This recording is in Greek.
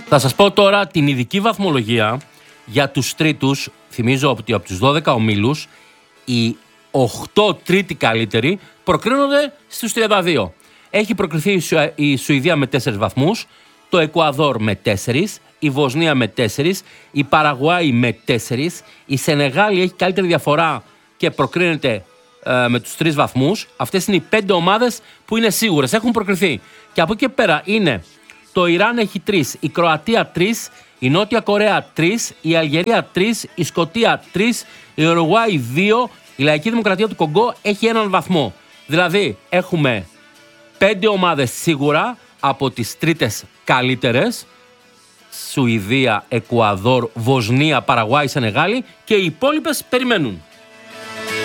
Θα σας πω τώρα την ειδική βαθμολογία για τους τρίτους. Θυμίζω ότι από τους 12 ομίλους οι 8 τρίτοι καλύτεροι προκρίνονται στους 32. Έχει προκριθεί η Σουηδία με 4 βαθμούς, το Εκουαδόρ με 4, η Βοσνία με 4, η Παραγουάη με 4, η Σενεγάλη έχει καλύτερη διαφορά και προκρίνεται με τους 3 βαθμούς. Αυτές είναι οι 5 ομάδες που είναι σίγουρες, έχουν προκριθεί. Και από εκεί πέρα είναι το Ιράν έχει 3, η Κροατία 3, η Νότια Κορέα 3, η Αλγερία 3, η Σκωτία 3, η Ουρουγουάη 2, η Λαϊκή Δημοκρατία του Κονγκό έχει 1 βαθμό. Δηλαδή έχουμε 5 ομάδες σίγουρα από τις τρίτες καλύτερες. Σουηδία, Εκουαδόρ, Βοσνία, Παραγουάη, Σενεγάλη, και οι υπόλοιπες περιμένουν.